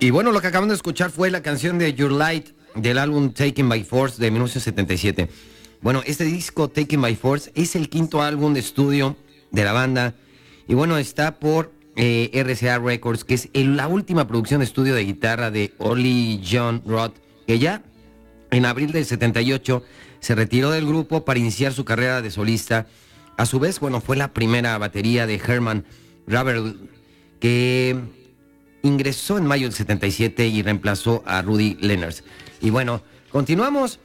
Y bueno, lo que acabamos de escuchar fue la canción de Your Light del álbum Taken by Force de 1977. Bueno, este disco Taken by Force es el quinto álbum de estudio de la banda y bueno, está por RCA Records, que es la última producción de estudio de guitarra de Ollie John Roth, que ya en abril del 78 se retiró del grupo para iniciar su carrera de solista. A su vez, bueno, fue la primera batería de Herman Raverl, que ingresó en mayo del 77 y reemplazó a Rudy Lenners. Y bueno, continuamos.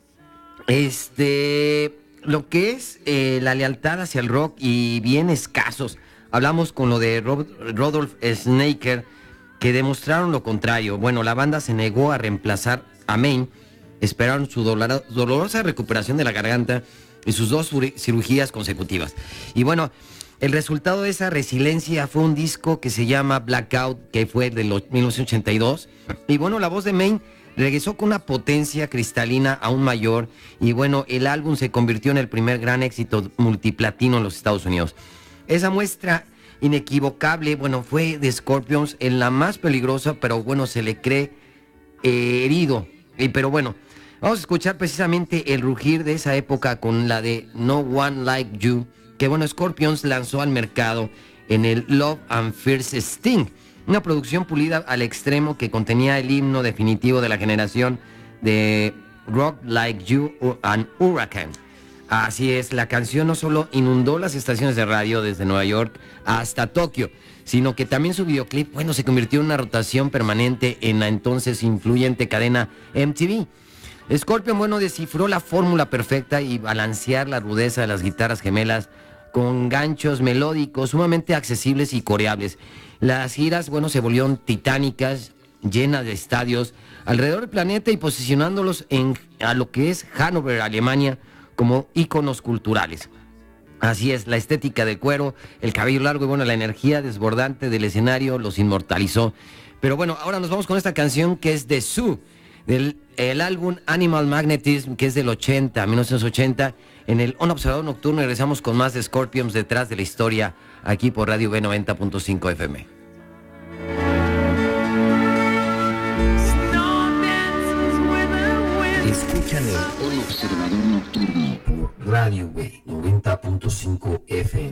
Lo que es la lealtad hacia el rock y bien escasos. Hablamos con lo de Rodolph Snaker, que demostraron lo contrario. Bueno, la banda se negó a reemplazar a Mayne, esperaron su dolorosa recuperación de la garganta y sus 2 cirugías consecutivas. Y bueno, el resultado de esa resiliencia fue un disco que se llama Blackout, que fue de 1982. Y bueno, la voz de Mayne regresó con una potencia cristalina aún mayor. Y bueno, el álbum se convirtió en el primer gran éxito multiplatino en los Estados Unidos. Esa muestra inequivocable, bueno, fue de Scorpions en la más peligrosa, pero bueno, se le cree herido. Pero bueno, vamos a escuchar precisamente el rugir de esa época con la de No One Like You, que bueno, Scorpions lanzó al mercado en el Love and Fears Sting, una producción pulida al extremo que contenía el himno definitivo de la generación de Rock Like You and Hurricane. Así es, la canción no solo inundó las estaciones de radio desde Nueva York hasta Tokio, sino que también su videoclip, bueno, se convirtió en una rotación permanente en la entonces influyente cadena MTV. Scorpion, bueno, descifró la fórmula perfecta y balancear la rudeza de las guitarras gemelas con ganchos melódicos sumamente accesibles y coreables. Las giras, bueno, se volvieron titánicas, llenas de estadios alrededor del planeta y posicionándolos a lo que es Hannover, Alemania, como íconos culturales. Así es, la estética del cuero, el cabello largo y bueno, la energía desbordante del escenario los inmortalizó. Pero bueno, ahora nos vamos con esta canción que es de Sue, del álbum Animal Magnetism, que es del 1980. En el Unobservado Nocturno regresamos con más de Scorpions detrás de la historia, aquí por Radio B90.5 FM. Escuchan el Observador Nocturno por Radio B 90.5 FM.